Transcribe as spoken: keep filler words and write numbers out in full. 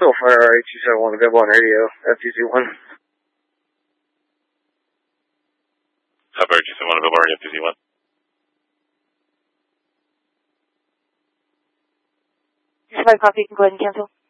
So far, alright, two seven one available on radio, F two two one. How about two seven one available on radio, F two two one? If I copy, you can go ahead and cancel.